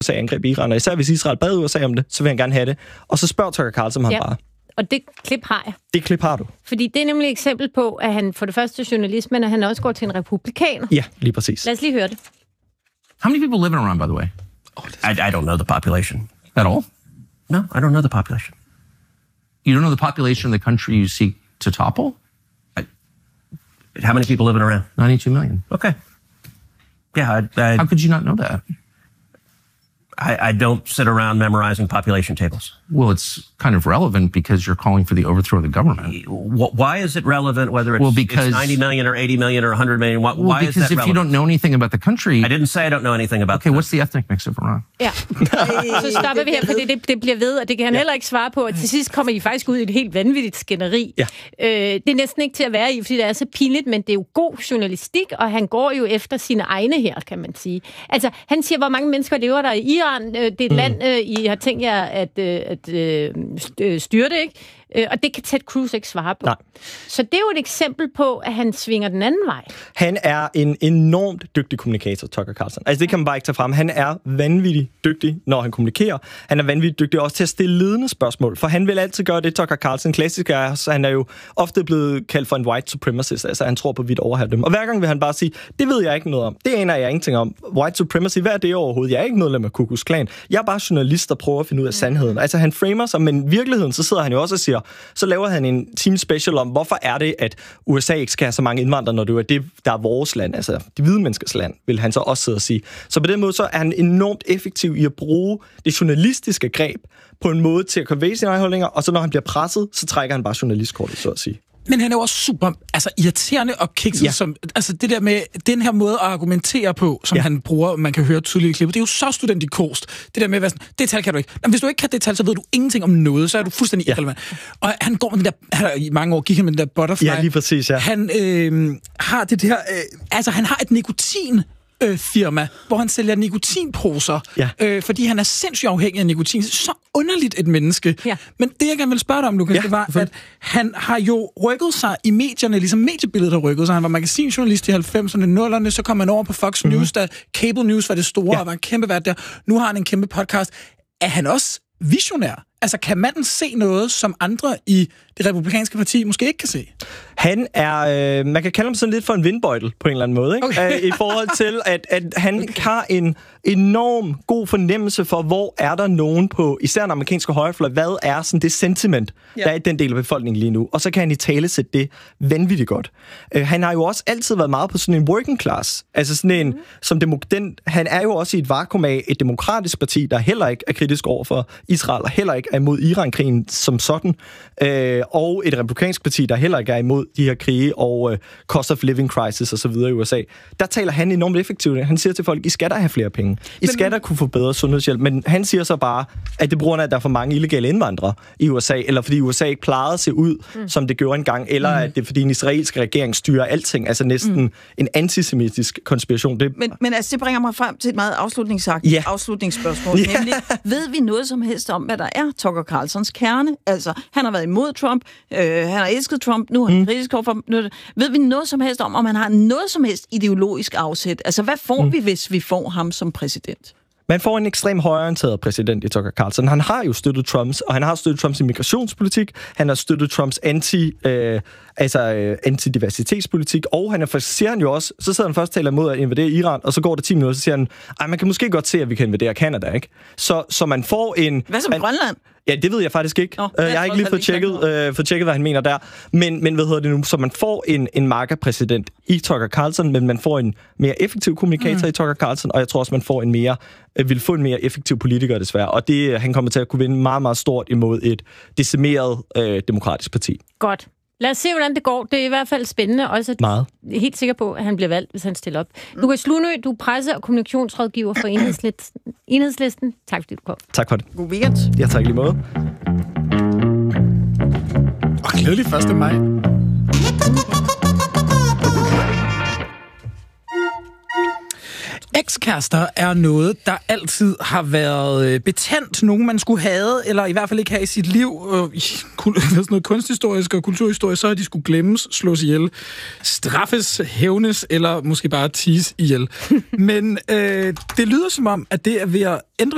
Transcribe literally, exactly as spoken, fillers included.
U S A angreb Iran, og især hvis Israel bad U S A om det, så vil han gerne have det. Og så spørger Tucker Carlson ham ja. bare. Og det klip har jeg. Det klip har du. Fordi det er nemlig et eksempel på, at han for det første er journalist, men at han også går til en republikaner. Ja, lige præcis. Lad os lige høre det. How many people live in Iran, by the way? Oh, I, I don't know the population. At all? No, I don't know the population. You don't know the population of the country you seek to topple? I, How many people live in Iran? ninety-two million. Okay. Yeah, I, I, How could you not know that? I, I don't sit around memorizing population tables. Well, it's kind of relevant because you're calling for the overthrow of the government. Why is it relevant whether it's, well, because, it's ninety million or eighty million or one hundred million? Why, well, why is that because if relevant? you don't know anything about the country... I didn't say I don't know anything about Okay, what's the ethnic mix of Iran? Ja, så stopper vi her, fordi det, det bliver ved, og det kan han ja. heller ikke svare på. Og til sidst kommer I faktisk ud i et helt vanvittigt skænderi. Ja. Øh, det er næsten ikke til at være i, fordi det er så pinligt, men det er jo god journalistik, og han går jo efter sine egne her, kan man sige. Altså, han siger, hvor mange mennesker lever der i Iran. Det er et mm. land, I har tænkt jer at, at, at styre det, ikke? Og det kan Ted Cruz ikke svare på. Nej. Så det er jo et eksempel på, at han svinger den anden vej. Han er en enormt dygtig kommunikator, Tucker Carlson. Altså det kan man bare ikke tage frem. Han er vanvittigt dygtig, når han kommunikerer. Han er vanvittigt dygtig også til at stille ledende spørgsmål, for han vil altid gøre det, Tucker Carlson klassisk er, så han er jo ofte blevet kaldt for en white supremacist, altså han tror på hvidt overherredømme. Og hver gang vil han bare sige, det ved jeg ikke noget om. Det aner jeg ingenting om. White supremacy, hvad er det overhovedet? Jeg er ikke medlem af Ku Klux Klan. Jeg er bare journalist, der prøver at finde ud af sandheden. Altså han framer sig, men i virkeligheden, så sidder han jo også og siger, så laver han en team special om, hvorfor er det, at U S A ikke skal have så mange indvandrere, når det er det, der er vores land, altså de hvide menneskers land, vil han så også sidde og sige. Så på den måde, så er han enormt effektiv i at bruge det journalistiske greb på en måde til at konvejse sine holdninger, og så når han bliver presset, så trækker han bare journalistkortet, så at sige. Men han er jo også super altså, irriterende og kikset. Ja. Som, altså det der med den her måde at argumentere på, som ja. han bruger, man kan høre tydeligt i klippet, det er jo så studentikost. Det der med at være sådan, det tal kan du ikke. Jamen, hvis du ikke kan det tal, så ved du ingenting om noget, så er du fuldstændig ja. irrelevant. Og han går med den der, han har i mange år gik han med den der butterfly. Ja, lige præcis, ja. Han øh, har det der, øh, altså han har et nikotin Øh, firma, hvor han sælger nikotinposer, ja. øh, fordi han er sindssygt afhængig af nikotin. Så underligt et menneske. Ja. Men det, jeg gerne vil spørge dig om, Lukas, ja, det var, at han har jo rykket sig i medierne, ligesom mediebilledet har rykket sig. Han var magasinjournalist i halvfemserne, nullerne, så kom han over på Fox mm-hmm. News, da Cable News var det store, ja. og var en kæmpe vært der. Nu har han en kæmpe podcast. Er han også visionær? Altså, kan manden se noget, som andre i det republikanske parti måske ikke kan se? Han er, øh, man kan kalde ham sådan lidt for en vindbøjtel på en eller anden måde, ikke? Okay. Æ, i forhold til, at, at han okay. har en enorm god fornemmelse for, hvor er der nogen på, især den amerikanske højrefløj, hvad er sådan det sentiment, ja. der er i den del af befolkningen lige nu. Og så kan han i tale sætte det vanvittigt godt. Æ, han har jo også altid været meget på sådan en working class. Altså sådan en, mm. som demo, den, han er jo også i et vakuum af et demokratisk parti, der heller ikke er kritisk over for Israel, og heller ikke er imod Iran-krigen som sådan, øh, og et republikansk parti, der heller ikke er imod de her krige og øh, cost of living crisis og så videre i U S A. Der taler han enormt effektivt. Han siger til folk, I skal da have flere penge. I skal da kunne få bedre sundhedshjælp. Men han siger så bare, at det på grund af, at der er for mange illegale indvandrere i U S A, eller fordi U S A ikke plejede at se ud, mm. som det gjorde engang, eller mm. at det er fordi en israelske regering styrer alting. Altså næsten mm. en antisemitisk konspiration. Det... Men, men altså, det bringer mig frem til et meget afslutningssagt, yeah. afslutningsspørgsmål. Yeah. Nemlig, ved vi noget som helst om, hvad der er Tucker Carlsons kerne? Altså, han har været imod Trump, øh, han har elsket Trump, nu er han mm. kritisk overfor. Ved vi noget som helst om, om han har noget som helst ideologisk afsæt? Altså, hvad får mm. vi, hvis vi får ham som præsident? Man får en ekstrem højreorienteret præsident i Tucker Carlson. Han har jo støttet Trumps, og han har støttet Trumps immigrationspolitik, han har støttet Trumps anti, øh, altså, øh, antidiversitetspolitik, og han er, siger han jo også, så sidder han først og taler imod at invadere Iran, og så går det ti minutter, så siger han, ej, man kan måske godt se, at vi kan invadere Canada, ikke? Så, så man får en... Hvad som man, Grønland? Ja, det ved jeg faktisk ikke. Nå, jeg, jeg har ikke lige fået tjekket, øh, fået tjekket, hvad han mener der. Men, men hvad hedder det nu? Så man får en, en markerpræsident i Tucker Carlson, men man får en mere effektiv kommunikator mm. i Tucker Carlson, og jeg tror også, man får en mere, øh, vil få en mere effektiv politiker desværre. Og det, han kommer til at kunne vinde meget, meget stort imod et decimeret øh, demokratisk parti. Godt. Lad os se, hvordan det går. Det er i hvert fald spændende. Også meget. Jeg er helt sikker på, at han bliver valgt, hvis han stiller op. Mm. Lukas Lunø, du er presse- og kommunikationsrådgiver for Enhedslisten. Enhedslisten. Tak fordi du kom. Tak for det. God weekend. Ja, tak lige måde. Og glædelig første maj. Ekskærester er noget, der altid har været betændt. Nogen, man skulle have, eller i hvert fald ikke have i sit liv. I sådan noget kunsthistorisk og kulturhistorisk, så har de skulle glemmes, slås ihjel, straffes, hævnes, eller måske bare ties ihjel. Men øh, det lyder som om, at det er ved at ændre